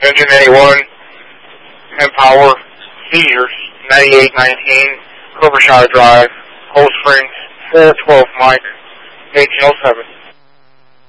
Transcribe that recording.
Engine 81, Empower, Seizures, 9819, Cobra Shot Drive, Cold Springs, 412 Mike, 1807.